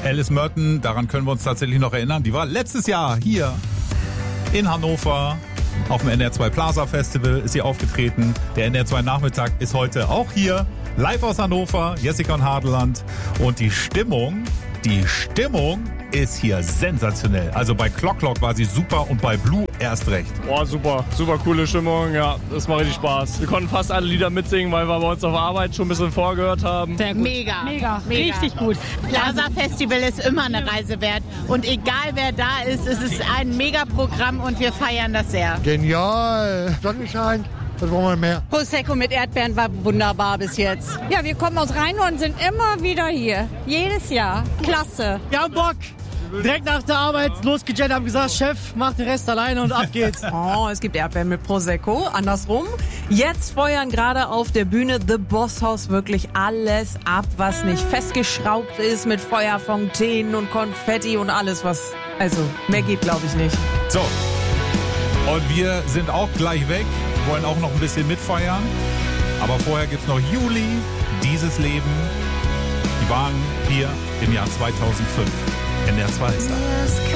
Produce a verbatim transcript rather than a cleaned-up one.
Alice Merton, daran können wir uns tatsächlich noch erinnern. Die war letztes Jahr hier in Hannover auf dem N D R zwei Plaza Festival, ist sie aufgetreten. Der N D R zwei Nachmittag ist heute auch hier, live aus Hannover, Jessica und Hadeland. Und die Stimmung, die Stimmung ist hier sensationell. Also bei Clock Clock war sie super und bei Blue erst recht. Boah, super, super coole Stimmung, ja, das macht richtig Spaß. Wir konnten fast alle Lieder mitsingen, weil wir bei uns auf der Arbeit schon ein bisschen vorgehört haben. Sehr gut. Mega. Mega, Mega. Richtig gut. Plaza Festival ist immer eine Reise wert und egal wer da ist, es ist ein Mega-Programm und wir feiern das sehr. Genial, Sonnenschein. Was wollen wir mehr? Prosecco mit Erdbeeren war wunderbar bis jetzt. Ja, wir kommen aus Rheinland und sind immer wieder hier. Jedes Jahr. Klasse. Wir haben Bock. Direkt nach der Arbeit losgejettet, haben gesagt, Chef, mach den Rest alleine und ab geht's. Oh, es gibt Erdbeeren mit Prosecco, andersrum. Jetzt feuern gerade auf der Bühne The Boss House wirklich alles ab, was nicht festgeschraubt ist mit Feuerfontänen und Konfetti und alles, was... Also, mehr geht, glaube ich, nicht. So, und wir sind auch gleich weg, wollen auch noch ein bisschen mitfeiern. Aber vorher gibt's noch Juli, Dieses Leben. Die waren hier im Jahr zweitausendfünf. N D R zwei ist da.